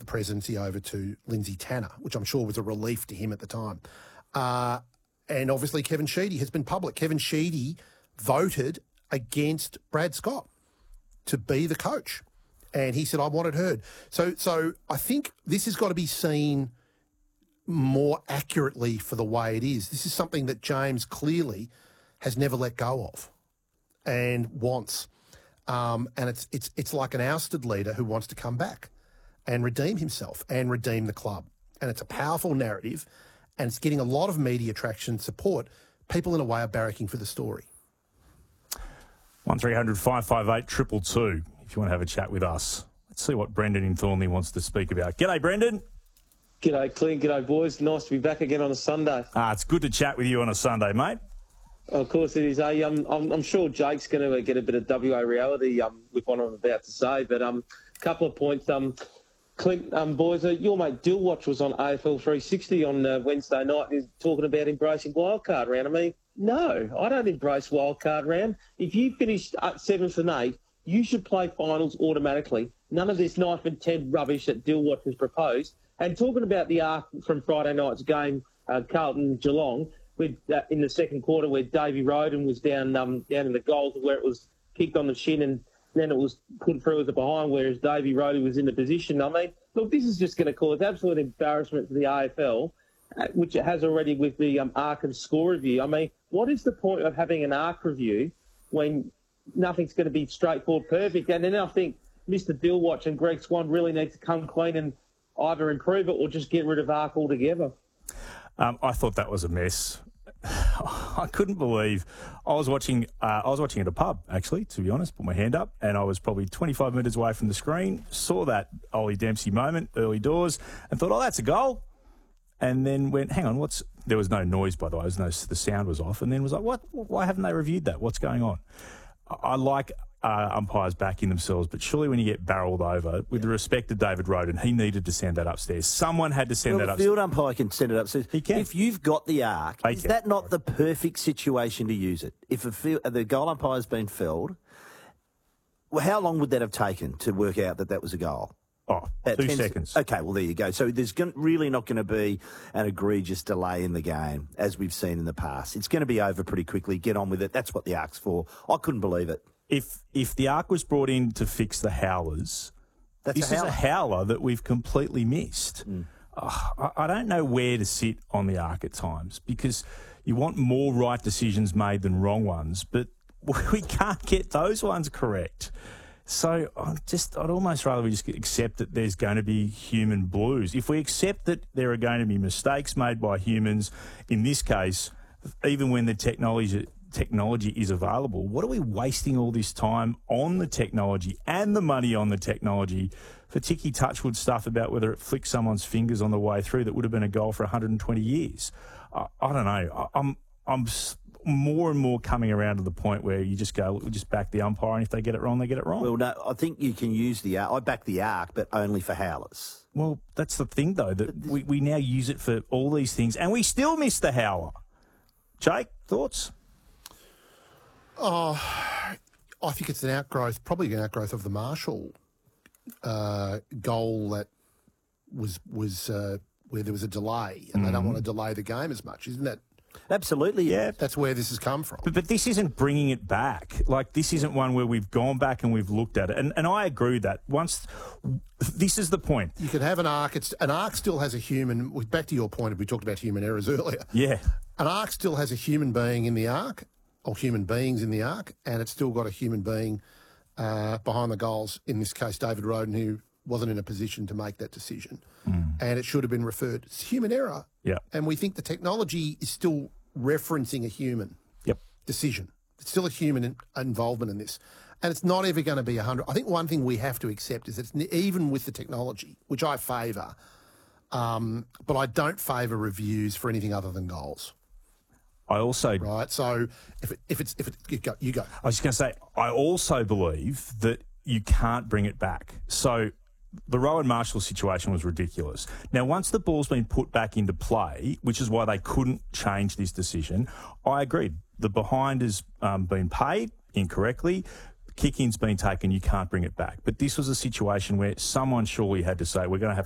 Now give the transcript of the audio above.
presidency over to Lindsay Tanner, which I'm sure was a relief to him at the time. And obviously Kevin Sheedy has been public. Kevin Sheedy voted against Brad Scott to be the coach. And he said, I want it heard. So I think this has got to be seen more accurately for the way it is. This is something that James clearly has never let go of and wants. And it's like an ousted leader who wants to come back and redeem himself and redeem the club. And it's a powerful narrative, and it's getting a lot of media traction support. People, in a way, are barracking for the story. 1300 558 222 if you want to have a chat with us. Let's see what Brendan in Thornley wants to speak about. G'day, Brendan. G'day, Clint. G'day, boys. Nice to be back again on a Sunday. It's good to chat with you on a Sunday, mate. Of course it is. I'm sure Jake's going to get a bit of WA reality with what I'm about to say, but a couple of points. Clint, boys, your mate Dillwatch was on AFL 360 on Wednesday night and he's talking about embracing wildcard round. I mean, no, I don't embrace wildcard round. If you finish 7th and 8th, you should play finals automatically. None of this knife and Ted rubbish that Dillwatch has proposed. And talking about the arc from Friday night's game, Carlton-Geelong, with in the second quarter where Davey Roden was down in the goal where it was kicked on the shin and then it was put through as a behind, whereas Davey Roden was in the position. I mean, look, this is just going to cause absolute embarrassment for the AFL, which it has already with the ARC and score review. I mean, what is the point of having an ARC review when nothing's going to be straightforward, perfect? And then I think Mr. Dillwatch and Greg Swan really need to come clean and either improve it or just get rid of ARC altogether. I thought that was a mess. I couldn't believe I was watching at a pub, actually, to be honest, put my hand up, and I was probably 25 metres away from the screen, saw that Ollie Dempsey moment, early doors, and thought, oh, that's a goal. And then went, hang on, there was no noise, by the way, the sound was off, and then was like, what? Why haven't they reviewed that? What's going on? I like umpires backing themselves, but surely when you get barreled over, with the respect to David Roden, he needed to send that upstairs. Someone had to send that upstairs. The field umpire can send it upstairs. He can. If you've got the arc, is that not the perfect situation to use it? If the goal umpire's been felled, well, how long would that have taken to work out that was a goal? Oh, 2 seconds. Okay, well, there you go. So there's really not going to be an egregious delay in the game, as we've seen in the past. It's going to be over pretty quickly. Get on with it. That's what the ARC's for. I couldn't believe it. If the ARC was brought in to fix the howlers, this is a howler that we've completely missed. I don't know where to sit on the ARC at times because you want more right decisions made than wrong ones, but we can't get those ones correct. So I'd almost rather we just accept that there's going to be human blues. If we accept that there are going to be mistakes made by humans, in this case, even when the technology is available, what are we wasting all this time on the technology and the money on the technology for Ticky Touchwood stuff about whether it flicks someone's fingers on the way through that would have been a goal for 120 years? I don't know. I'm more and more coming around to the point where you just go, we'll just back the umpire, and if they get it wrong, they get it wrong. Well, no, I think you can use the ARC. I back the ARC, but only for howlers. Well, that's the thing, though, that we now use it for all these things, and we still miss the howler. Jake, thoughts? Oh, I think it's probably an outgrowth of the Marshall goal that was where there was a delay, and they don't want to delay the game as much, isn't that? Absolutely, yeah. That's where this has come from. But this isn't bringing it back. Like, this isn't one where we've gone back and we've looked at it. And I agree with that. This is the point. You could have an ARC. An ARC still has a human. Back to your point, we talked about human errors earlier. Yeah. An ARC still has a human being in the ARC, or human beings in the ARC, and it's still got a human being behind the goals, in this case, David Roden, who wasn't in a position to make that decision. And it should have been referred. It's human error. Yeah. And we think the technology is still referencing a human decision. It's still a human involvement in this. And it's not ever going to be 100. I think one thing we have to accept is that even with the technology, which I favour, but I don't favour reviews for anything other than goals. I also... Right, so you go. I was just going to say, I also believe that you can't bring it back. So the Rowan Marshall situation was ridiculous. Now, once the ball's been put back into play, which is why they couldn't change this decision, I agreed. The behind has been paid incorrectly. Kick-in's been taken. You can't bring it back. But this was a situation where someone surely had to say, we're going to have